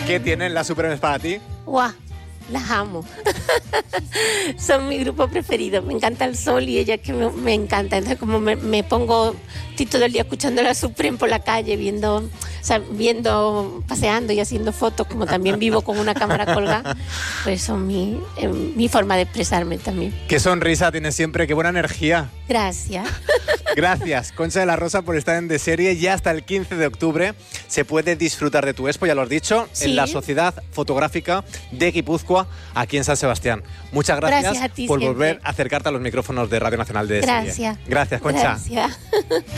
¿Qué tienen las Supremes para ti? ¡Guau! Las amo. Son mi grupo preferido. Me encanta el sol y ella que me encanta. Entonces, como me pongo, estoy todo el día escuchando a la Supreme por la calle, viendo, paseando y haciendo fotos, como también vivo con una cámara colgada, pues son mi forma de expresarme también. Qué sonrisa tienes siempre, qué buena energía. Gracias. Gracias, Concha de la Rosa, por estar en De Serie. Ya hasta el 15 de octubre se puede disfrutar de tu expo, ya lo has dicho, Sí. en la Sociedad Fotográfica de Guipúzcoa, aquí en San Sebastián. Muchas gracias, Gracias a ti por siempre. volver a acercarte a los micrófonos de Radio Nacional de Serie. Gracias. Gracias, Concha. Gracias.